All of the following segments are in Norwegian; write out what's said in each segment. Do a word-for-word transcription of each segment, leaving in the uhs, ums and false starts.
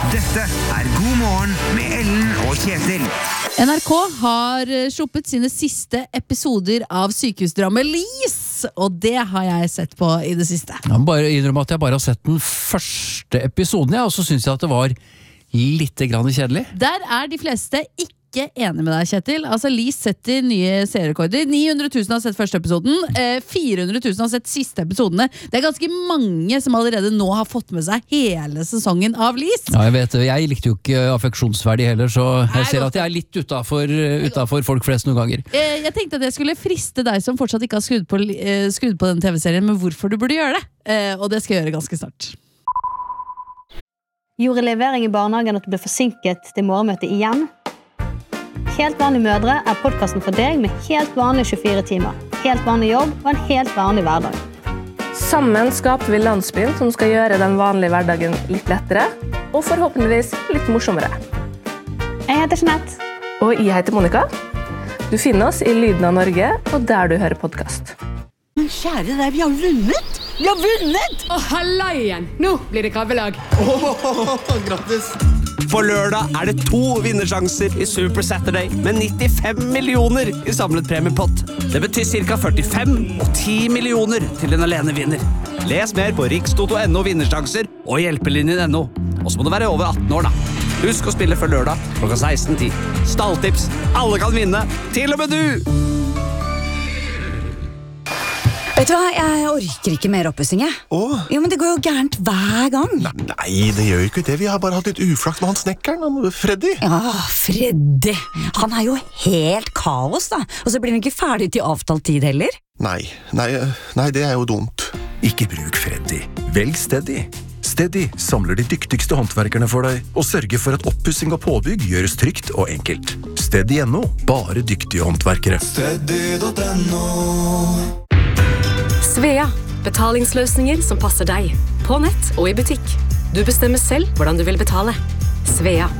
Dette er God morgen med Ellen og Kjetil. N R K har sluppet sine siste episoder av sykehusdrama Lise, og det har jeg sett på i det siste. Jeg må bare innrømme at jeg bare har sett den første episoden, ja, og så synes jeg at det var litt grann kjedelig. Der er de fleste ikke enig med deg, Kjetil. Altså, Lise setter nye serierekorder. ni hundre tusen har sett første episoden, eh, fire hundre tusen har sett siste episodene. Det er ganske mange som allerede nå har fått med seg hele sesongen av Lise. Ja, jeg vet det. Jeg likte jo ikke affeksjonsverdig heller, så jeg ser at jeg er litt utenfor, utenfor folk flest noen ganger. Eh, jeg tenkte at jeg skulle friste deg som fortsatt ikke har skrudd på, eh, skrudd på den T V-serien, men hvorfor du burde gjøre det. Eh, og det skal jeg gjøre ganske snart. Gjorde levering i barnehagen at du ble forsinket til morgenmøtet igjen? Helt vanlige mødre er podcasten for deg med helt vanlige tjuefire timer. Helt vanlig jobb og en helt vanlig hverdag. Sammen skaper vi landsbyen som skal gjøre den vanlige hverdagen litt lettere, og forhåpentligvis litt morsommere. Jeg heter Jeanette. Og jeg heter Monica. Du finner oss i Lyden av Norge, og der du hører podcast. Men kjære deg, vi har vunnet! Vi har vunnet! Å, halla igjen! Nå blir det krabbelag. Oh, grattis! For lørdag er det to vinnersjanser i Super Saturday med nittifem millioner i samlet premiepott. Det betyr cirka førtifem og ti millioner til en alene vinner. Les mer på rikstoto punktum no vinnersjanser og hjelpelinjen punktum no. Og så må du være over atten år da. Husk å spille for lørdag klokka seksten ti. Stalltips, alle kan vinne, til og med du! Vet du hva, jeg orker ikke mer oppussing, jeg. Åh? Jo, men det går jo gærent hver gang. Nei, nei, det gjør jo ikke det. Vi har bare hatt litt uflaks med han snekkeren, han Freddy. Ja, Freddy. Han er jo helt kaos, da. Og så blir han ikke ferdig til avtalt tid heller. Nei, nei, nei, det er jo dumt. Ikke bruk Freddy. Velg Steady. Steady samler de dyktigste håndverkerne for deg og sørger for at oppussing og påbygg gjøres trygt og enkelt. Steady punktum no. Bare dyktige håndverkere. Steady punktum no. Svea, betalingsløsninger som passer deg, på nett og i butikk. Du bestemmer selv hvordan du vil betale. Svea.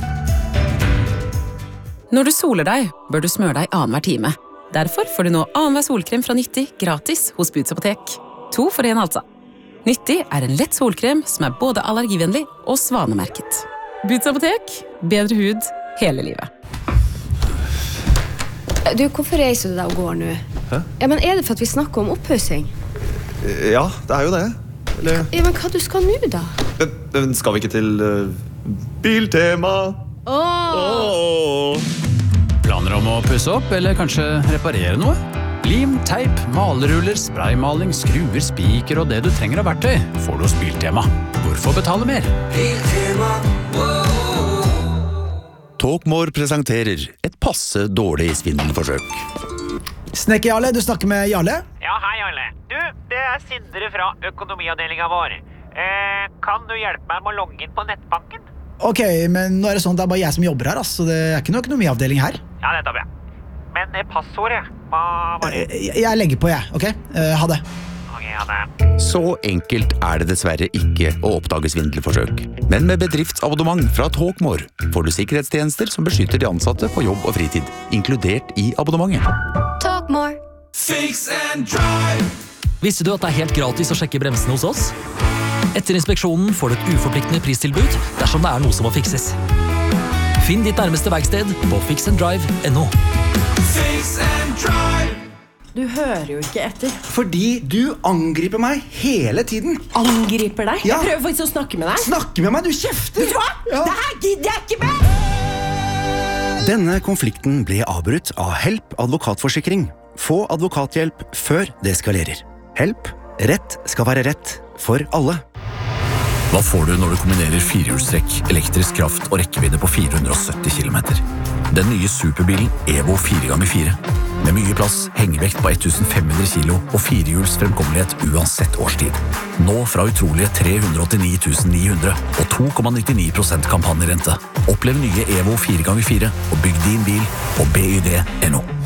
Når du soler deg, bør du smøre deg annenhver time. Derfor får du nå annenhver solkrem fra Nytti gratis hos Boots Apotek. To for en altså. Nytti er en lett solkrem som er både allergivennlig og svanemerket. Boots Apotek, bedre hud hele livet. Du, hvorfor reiser du deg og går nå? Hæ? Ja, men er det for at vi snakker om oppussing? Ja, det er jo det. Eller... Ja, men hva du skal nå da? Men, men skal vi ikke til uh, Biltema? Åh! Åh! Planer om å pusse opp, eller kanskje reparere noe? Lim, teip, maleruller, spraymaling, skruer, spiker og det du trenger av verktøy får du hos Biltema. Hvorfor betale mer? Biltema, Talkmore presenterer et passe dårlig svindelforsøk. Snekker Jarle, du snakker med Jarle? Ja, hei Jarle. Du, det er Sindre fra økonomiavdelingen vår. Eh, kan du hjelpe meg med å logge inn på nettbanken? Ok, men nå er det sånn at det er bare jeg som jobber her, altså. Det er ikke noe økonomiavdeling her. Ja, det tar vi. Men eh, passordet, hva var det? Jeg, jeg legger på, jeg, ok? Uh, ha det. Ok, ha det. Så enkelt er det dessverre ikke å oppdage svindelforsøk. Men med bedriftsabonnement fra Talkmore får du sikkerhetstjenester som beskytter de ansatte på jobb og fritid, inkludert i abonnementet. Talkmore. Fix and drive. Visste du at det er helt gratis å sjekke bremsene hos oss? Etter inspeksjonen får du et uforpliktende pristilbud dersom det er noe som må fikses. Finn ditt nærmeste verksted på fix and drive punktum no. Fix and drive. Du hører jo ikke etter. Fordi du angriper meg hele tiden. Angriper deg? Ja. Jeg prøver faktisk å snakke med deg. Snakke med meg, du kjefter! Vet du hva? Ja. Det her gidder jeg ikke med! Denne konflikten ble avbrutt av Help advokatforsikring. Få advokathjelp før det eskalerer. Help. Rett skal være rett for alle. Hva får du når du kombinerer firehjulstrekk, elektrisk kraft og rekkevidde på fire hundre og sytti kilometer? Den nye superbilen Evo fire ganger fire. Med mye plass, hengevekt på femten hundre kilo og firehjuls fremkommelighet uansett årstid. Nå fra utrolige tre hundre og åttini tusen ni hundre og to komma nittini prosent kampanjerente. Opplev nye Evo fire ganger fire og bygg din bil på B Y D punktum no.